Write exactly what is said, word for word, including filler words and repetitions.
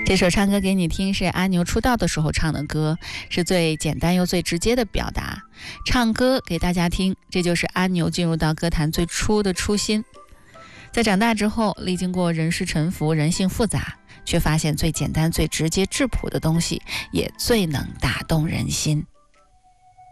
这首唱歌给你听是阿牛出道的时候唱的歌，是最简单又最直接的表达。唱歌给大家听，这就是阿牛进入到歌坛最初的初心。在长大之后，历经过人世沉浮，人性复杂，却发现最简单最直接质朴的东西也最能打动人心。